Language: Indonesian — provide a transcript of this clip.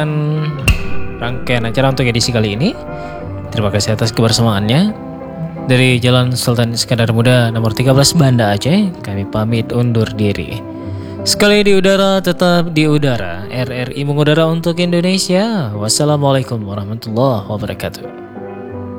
rangkaian acara untuk edisi kali ini. Terima kasih atas kebersamaannya. Dari Jalan Sultan Iskandar Muda nomor 13 Banda Aceh, kami pamit undur diri. Sekali di udara, tetap di udara. RRI mengudara untuk Indonesia. Wassalamualaikum warahmatullahi wabarakatuh.